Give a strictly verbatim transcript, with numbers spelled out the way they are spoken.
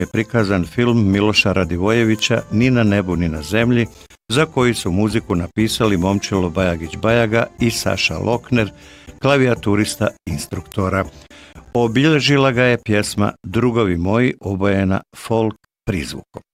je prikazan film Miloša Radivojevića Ni na nebu ni na zemlji, za koji su muziku napisali Momčilo Bajagić-Bajaga i Saša Lokner, klavijaturista instruktora. Obilježila ga je pjesma Drugovi moji, obojena folk prizvukom.